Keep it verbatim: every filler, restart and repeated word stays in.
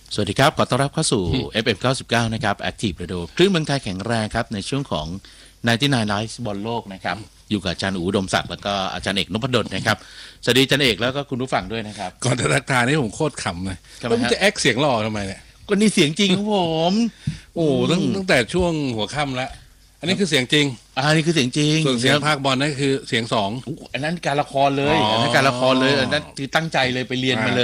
สวัสดีครับขอต้อนรับเข้าสู่ เอฟ เอ็ม เก้าสิบเก้า นะครับ Active Radio คลื่นเมืองไทยแข็งแรงครับในช่วงของ ไนน์ตี้ไนน์ Live บอลโลกนะครับอยู่กับอาจารย์อู๋อุดมศักดิ์แล้วก็อาจารย์เอกนพดลนะครับสวัสดีอาจารย์เอกแล้วก็คุณผู้ฟังด้วยนะครับก่อนจะทักทายนี่ผมโคตรขำเลยทำไมแล้วฮะมันจะแอคเสียงหล่อทำไมเนี่ยก็นี่เสียงจริงของผมโอ้ตั้งตั้งแต่ช่วงหัวค่ำแล้วอันนี้คือเสียงจริงอ่านี่คือเสียงจริงส่วนเสียงภาคบอลนั่นคือเสียงสองอันนั้นการละครเลยอ๋ออัอันนั้นการละครเลยอันนั้นคือตั้งใจเลยไปเรียนมาเลย